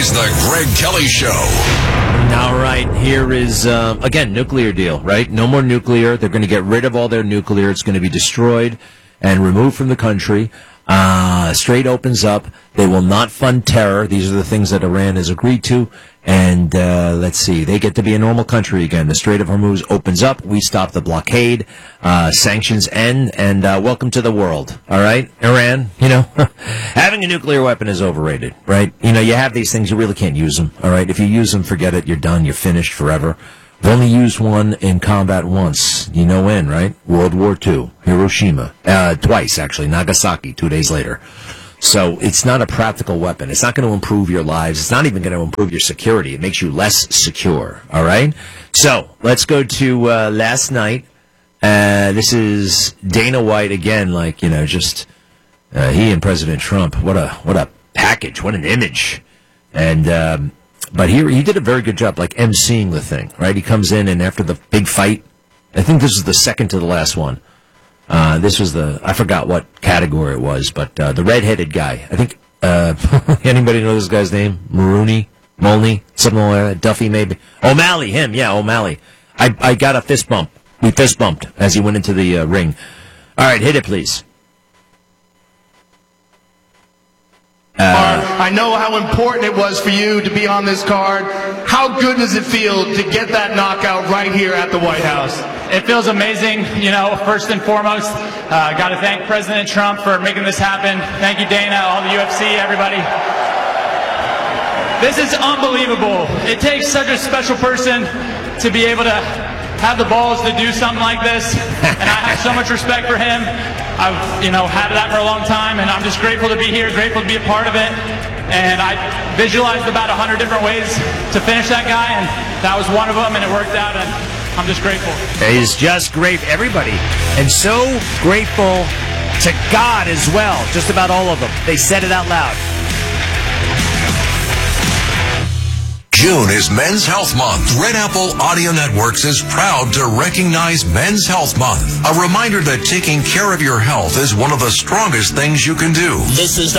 is the Greg Kelly Show. All right, here is, again, nuclear deal, right? No more nuclear. They're going to get rid of all their nuclear. It's going to be destroyed and removed from the country. Strait opens up. They will not fund terror. These are the things that Iran has agreed to. And let's see, they get to be a normal country again. The Strait of Hormuz opens up. We stop the blockade. Sanctions end. And welcome to the world. All right, Iran, having a nuclear weapon is overrated, right? You have these things, you really can't use them. All right, if you use them, forget it. You're done. You're finished forever. We've only used one in combat once. You know when, right? World War II. Hiroshima. Twice, actually. Nagasaki, 2 days later. So it's not a practical weapon. It's not going to improve your lives. It's not even going to improve your security. It makes you less secure. All right? So let's go to last night. This is Dana White again, he and President Trump. What a package. What an image. And but he did a very good job, emceeing the thing, right? He comes in, and after the big fight, I think this is the second to the last one. This was I forgot what category it was, but the red-headed guy. I think, anybody know this guy's name? Mulney, something like that. Duffy, maybe. O'Malley, him, yeah, O'Malley. I got a fist bump. We fist bumped as he went into the ring. All right, hit it, please. I know how important it was for you to be on this card. How good does it feel to get that knockout right here at the White House? It feels amazing. First and foremost, got to thank President Trump for making this happen. Thank you, Dana, all the UFC, everybody. This is unbelievable. It takes such a special person to be able to have the balls to do something like this, and I have so much respect for him. I've, had that for a long time, and I'm just grateful to be here, grateful to be a part of it. And I visualized about 100 different ways to finish that guy, and that was one of them, and it worked out, and I'm just grateful. He's just great, everybody. And so grateful to God as well, just about all of them. They said it out loud. June is Men's Health Month. Red Apple Audio Networks is proud to recognize Men's Health Month. A reminder that taking care of your health is one of the strongest things you can do. This is